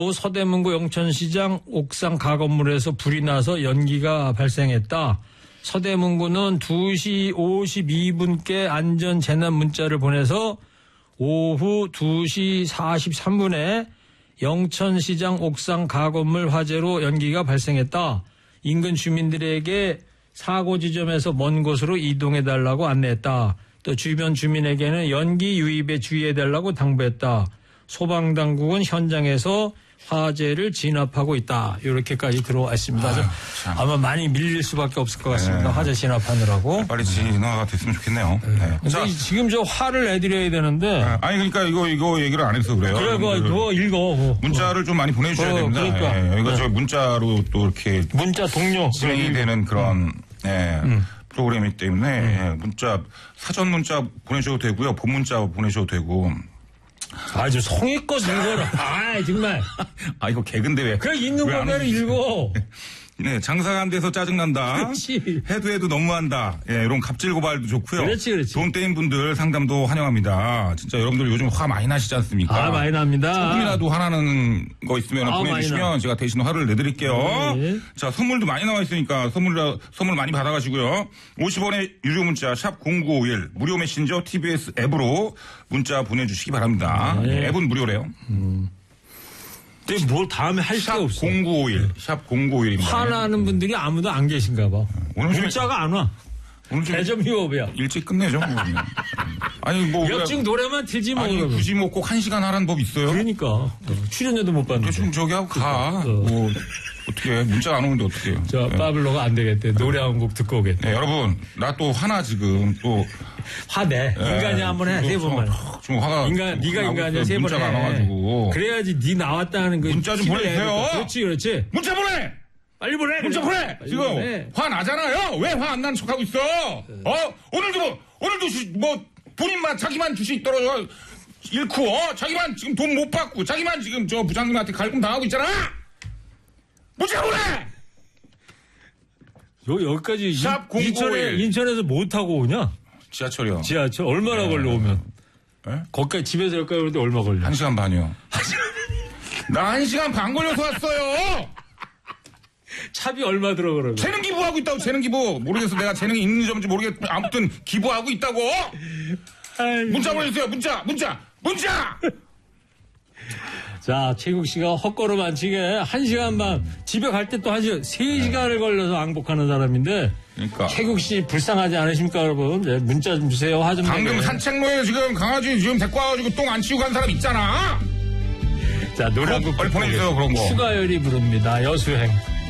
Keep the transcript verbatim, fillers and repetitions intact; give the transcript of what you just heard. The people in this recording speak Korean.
서대문구 영천시장 옥상 가건물에서 불이 나서 연기가 발생했다. 서대문구는 두 시 오십이 분께 안전재난 문자를 보내서 오후 두 시 사십삼 분에 영천시장 옥상 가건물 화재로 연기가 발생했다. 인근 주민들에게 사고 지점에서 먼 곳으로 이동해달라고 안내했다. 또 주변 주민에게는 연기 유입에 주의해달라고 당부했다. 소방당국은 현장에서 화재를 진압하고 있다. 이렇게까지 들어와 있습니다. 아유, 아마 많이 밀릴 수밖에 없을 것 같습니다. 네. 화재 진압하느라고. 빨리 진화가 됐으면 좋겠네요. 네. 근데 자, 지금 저 화를 내드려야 되는데. 아니 그러니까 이거 이거 얘기를 안 해서 그래요. 그래, 그거, 그거 읽어. 그거. 문자를 좀 많이 보내주셔야 어, 됩니다. 그러니까. 예, 여기가 네. 저 문자로 또 이렇게 문자 동료. 진행이 되는 그런 음. 예, 음. 프로그램이기 때문에 음. 예, 문자 사전 문자 보내셔도 되고요, 본 문자 보내셔도 되고. 아주 성의껏 읽어라. 아 정말. 아 이거 개근데 왜? 그래 있는 왜안 거대로 오시지? 읽어. 네, 장사가 안 돼서 짜증난다. 그렇지. 해도 해도 너무한다. 예, 이런 갑질 고발도 좋고요. 그렇지, 그렇지. 돈 떼인 분들 상담도 환영합니다. 진짜 여러분들 요즘 화 많이 나시지 않습니까? 아 많이 납니다. 조금이라도 화나는 거 있으면 아, 보내주시면 제가 대신 화를 내드릴게요. 네. 자, 선물도 많이 나와 있으니까 선물, 선물 많이 받아가시고요. 오십 원의 유료 문자 샵 공구오일 무료 메신저 티비에스 앱으로 문자 보내주시기 바랍니다. 네. 예, 앱은 무료래요. 음. 근데 뭘 다음에 할 수가 샵 없어. 공구오일 샵 공구오일입니다. 화나는 분들이 아무도 안 계신가 봐. 오늘 좀- 문자가 안 와. 오늘 좀 대점 휴업이야. 일찍 끝내죠. 뭐. 아니 뭐 역증 노래만 틀지 뭐. 아니 그러면. 굳이 뭐 꼭 한 시간 하라는 법 있어요? 그러니까 어, 출연료도 못 받는데. 대충 저기 하고 가. 어. 뭐 어떻게 해? 문자가 안 오는데 어떻게 해요? 저 네. 파블로가 안 되겠대. 노래 한 곡 듣고 오겠대. 네, 여러분 나 또 화나 지금 또 화내. 네, 인간이 한번 해. 세 번만. 좀 화가 인간, 네가 나고 인간이야. 있어요. 세 번 문자가 안 해. 와가지고 그래야지 네 나왔다는 그 문자 좀 힘을 보내주세요. 내야 될 거야. 그렇지, 그렇지. 문자 보내. 빨리 보내. 문자 그래. 보내. 빨리 지금 보내. 화 나잖아요. 왜 화 안 나는 척하고 있어? 어 오늘도 뭐 오늘도 주, 뭐 본인만 자기만 주식 떨어져 잃고 어? 자기만 지금 돈 못 받고 자기만 지금 저 부장님한테 갈굼 당하고 있잖아. 문자 보내. 여, 여기까지 샵 인, 인천에, 공구오일. 인천에서 못 타고 오냐? 지하철이요. 지하철 얼마나 네. 걸려 오면? 네? 거기까지 집에서 여기까지 오는데 얼마 걸려? 한 시간 반이요. 나 한 시간 반 걸려서 왔어요. 차비 얼마 들어 그러면? 재능 기부하고 있다고. 재능 기부 모르겠어. 내가 재능이 있는지 없는지 모르겠. 아무튼 기부하고 있다고. 아이고. 문자 보내주세요. 문자 문자 문자. 자, 최국 씨가 헛걸음 안 치게 한 시간 반 집에 갈 때 또 한 시간 세 시간을 걸려서 왕복하는 사람인데. 그러니까 최국 씨 불쌍하지 않으십니까, 여러분? 네, 문자 좀 주세요. 화 좀 방금 내게. 산책로에 지금 강아지 지금 데리고 와가지고 똥 안 치우고 간 사람 있잖아. 자, 노래 한곡 빨리 보내주세요, 그런 거. 추가열이 부릅니다. 여수행.